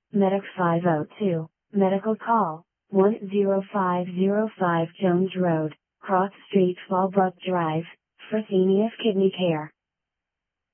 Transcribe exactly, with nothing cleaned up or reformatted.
Medic five oh two, medical call, one zero five zero five Jones Road, Cross Street Fallbrook Drive, Fresenius Kidney Care.